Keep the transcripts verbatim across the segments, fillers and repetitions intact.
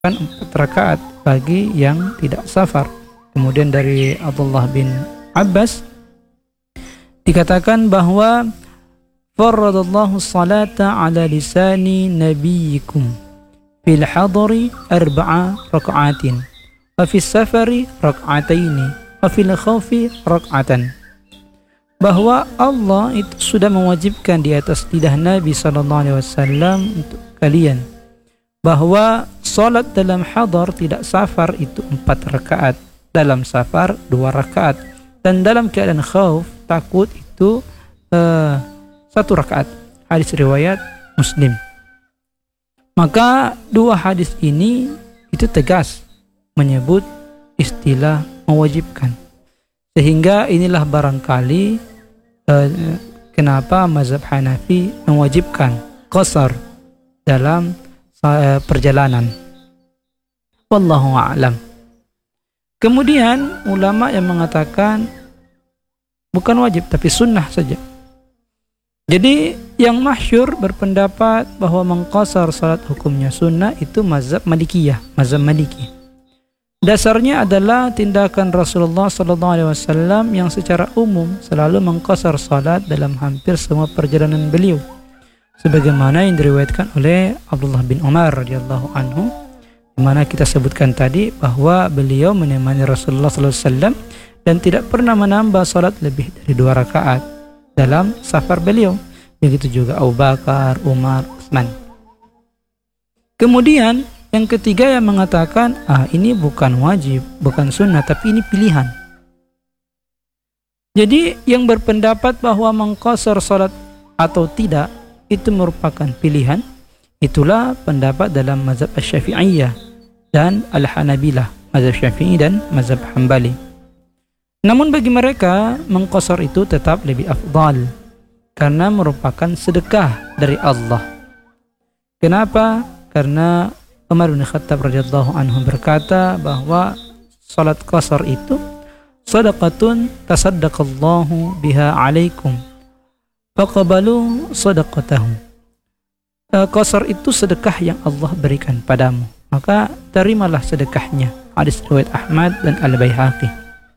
empat rakaat bagi yang tidak safar. Kemudian dari Abdullah bin Abbas dikatakan bahwa faradallahu salata ala lisani nabiyikum fil hadari arba'a raka'atin wa fis safari raka'ataini wa fil khawfi raka'atan. Bahwa Allah itu sudah mewajibkan di atas lidah Nabi sallallahu alaihi wasallam untuk kalian bahwa salat dalam hadar tidak safar itu empat rakaat, dalam safar dua rakaat, dan dalam keadaan khauf takut itu uh, satu rakaat. Hadis riwayat Muslim. Maka dua hadis ini itu tegas menyebut istilah mewajibkan, sehingga inilah barangkali uh, kenapa mazhab Hanafi mewajibkan qasar dalam uh, perjalanan. Wallahu a'lam. Kemudian ulama yang mengatakan bukan wajib tapi sunnah saja. Jadi yang masyhur berpendapat bahwa mengqasar salat hukumnya sunnah itu mazhab Malikiyah, mazhab Maliki. Dasarnya adalah tindakan Rasulullah sallallahu alaihi wasallam yang secara umum selalu mengqasar salat dalam hampir semua perjalanan beliau. Sebagaimana yang diriwayatkan oleh Abdullah bin Umar radhiyallahu anhu, di mana kita sebutkan tadi bahwa beliau menemani Rasulullah sallallahu alaihi wasallam dan tidak pernah menambah salat lebih dari dua rakaat dalam safar beliau. Begitu juga Abu Bakar, Umar, Utsman. Kemudian yang ketiga yang mengatakan ah ini bukan wajib, bukan sunnah, tapi ini pilihan. Jadi yang berpendapat bahwa mengqasar salat atau tidak itu merupakan pilihan, itulah pendapat dalam mazhab Asy-Syafi'iyah dan Al-Hanabilah, mazhab Syafi'i dan mazhab Hambali. Namun bagi mereka mengqasar itu tetap lebih afdal karena merupakan sedekah dari Allah. Kenapa? Karena Umar bin Khattab radhiyallahu anhu berkata bahwa salat qasar itu sadaqatun tasaddaqallahu biha alaikum faqabalu sadaqatahu. Qasar itu sedekah yang Allah berikan padamu, maka terimalah sedekahnya. Hadis riwayat Ahmad dan Al-Baihaqi.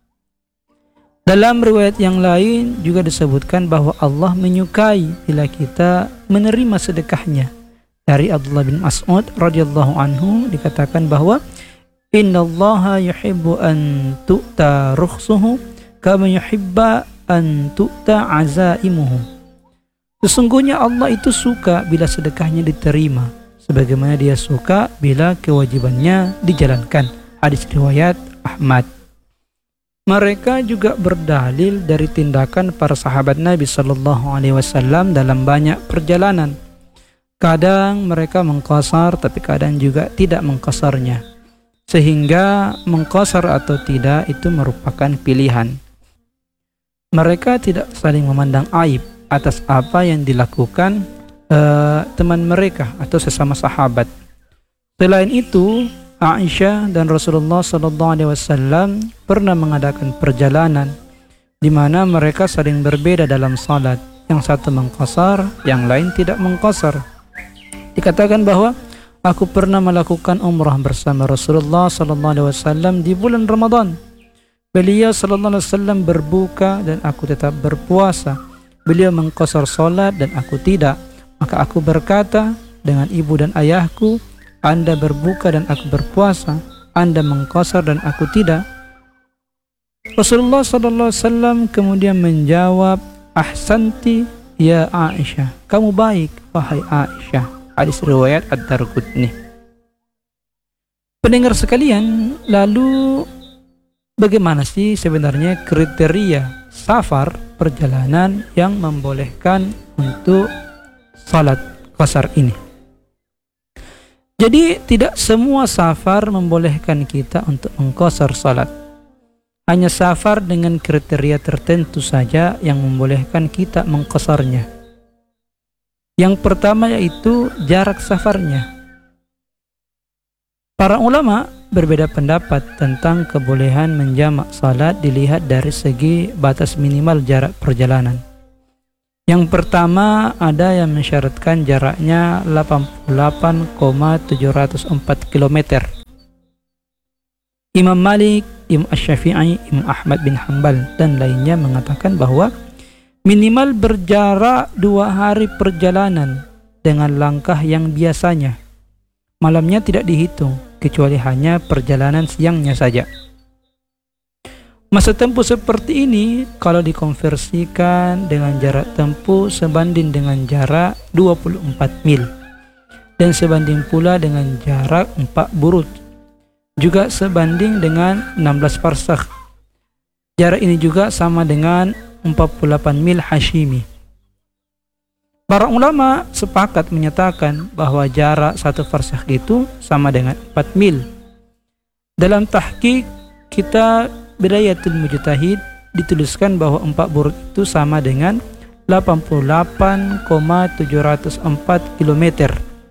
Dalam riwayat yang lain juga disebutkan bahwa Allah menyukai bila kita menerima sedekahnya. Dari Abdullah bin Mas'ud radhiyallahu anhu dikatakan bahwa innallaha yuhibbu an tu'ta rukhsuhu kama yuhibba an tu'ta azaimuhu. Sesungguhnya Allah itu suka bila sedekahnya diterima, sebagaimana dia suka bila kewajibannya dijalankan. Hadis riwayat Ahmad. Mereka juga berdalil dari tindakan para sahabat Nabi sallallahu alaihi wasallam dalam banyak perjalanan. Kadang mereka mengqasar, tapi kadang juga tidak mengqasarnya. Sehingga mengqasar atau tidak itu merupakan pilihan. Mereka tidak saling memandang aib atas apa yang dilakukan uh, teman mereka atau sesama sahabat. Selain itu, Aisyah dan Rasulullah sallallahu alaihi wasallam pernah mengadakan perjalanan di mana mereka saling berbeda dalam salat. Yang satu mengqasar, yang lain tidak mengqasar. Dikatakan bahwa aku pernah melakukan umrah bersama Rasulullah sallallahu alaihi wasallam di bulan Ramadan. Beliau sallallahu alaihi wasallam berbuka dan aku tetap berpuasa. Beliau mengqasar salat dan aku tidak. Maka aku berkata dengan ibu dan ayahku, Anda berbuka dan aku berpuasa, Anda mengqasar dan aku tidak. Rasulullah sallallahu alaihi wasallam kemudian menjawab, ahsanti ya Aisyah, kamu baik wahai Aisyah. Hadis riwayat Ad-Darqutni. Pendengar sekalian, lalu bagaimana sih sebenarnya kriteria safar perjalanan yang membolehkan untuk salat qasar ini? Jadi tidak semua safar membolehkan kita untuk mengqasar salat. Hanya safar dengan kriteria tertentu saja yang membolehkan kita mengqasarnya. Yang pertama yaitu jarak safarnya. Para ulama berbeda pendapat tentang kebolehan menjamak salat dilihat dari segi batas minimal jarak perjalanan. Yang pertama, ada yang mensyaratkan jaraknya delapan puluh delapan koma tujuh nol empat kilometer. Imam Malik, Imam Asy-Syafi'i, Imam Ahmad bin Hanbal dan lainnya mengatakan bahwa minimal berjarak dua hari perjalanan dengan langkah yang biasanya. Malamnya tidak dihitung, kecuali hanya perjalanan siangnya saja. Masa tempuh seperti ini kalau dikonversikan dengan jarak tempuh sebanding dengan jarak dua puluh empat mil dan sebanding pula dengan jarak empat burud, juga sebanding dengan enam belas farsakh. Jarak ini juga sama dengan empat puluh delapan mil Hashimi. Para ulama sepakat menyatakan bahwa jarak satu farsakh itu sama dengan empat mil. Dalam tahqiq kita Bidayatul Mujtahid dituliskan bahwa empat burud itu sama dengan delapan puluh delapan koma tujuh nol empat kilometer.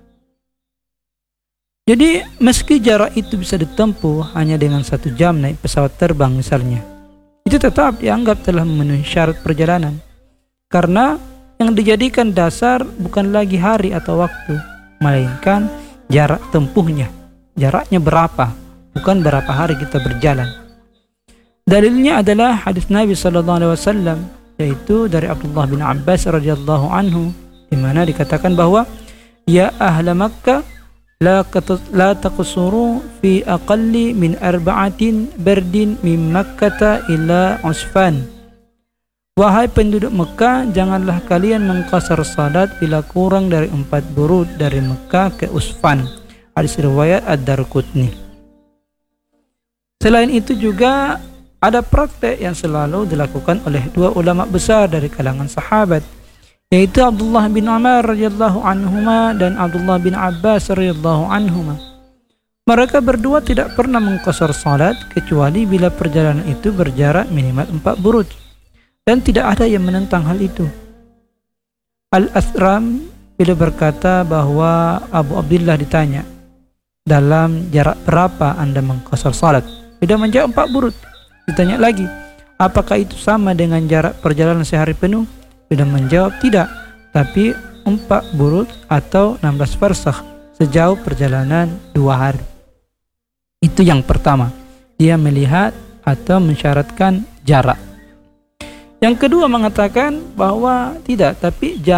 Jadi meski jarak itu bisa ditempuh hanya dengan satu jam naik pesawat terbang misalnya, itu tetap dianggap telah memenuhi syarat perjalanan, karena yang dijadikan dasar bukan lagi hari atau waktu, melainkan jarak tempuhnya. Jaraknya berapa, bukan berapa hari kita berjalan. Dalilnya adalah hadis Nabi sallallahu alaihi wasallam, yaitu dari Abdullah bin Abbas radhiyallahu anhu, di mana dikatakan bahwa ya ahla Makkah la la taqsuru fi aqalli min arba'atin bardin min Makkah ila Usfan. Wahai penduduk Mekah, janganlah kalian mengqasar salat bila kurang dari empat burud dari Mekah ke Usfan. Hadis riwayat Ad-Darqutni. Selain itu juga ada praktek yang selalu dilakukan oleh dua ulama besar dari kalangan sahabat, yaitu Abdullah bin Umar radhiyallahu anhuma dan Abdullah bin Abbas radhiyallahu anhuma. Mereka berdua tidak pernah mengqasar salat kecuali bila perjalanan itu berjarak minimal empat burud, dan tidak ada yang menentang hal itu. Al-Asram bila berkata bahwa Abu Abdullah ditanya, dalam jarak berapa anda mengqasar salat? Dia menjawab empat burud. Ditanya lagi, apakah itu sama dengan jarak perjalanan sehari penuh? Dia menjawab tidak, tapi empat burud atau enam belas farsakh, sejauh perjalanan dua hari. Itu yang pertama, dia melihat atau mensyaratkan jarak. Yang kedua mengatakan bahwa tidak, tapi jarak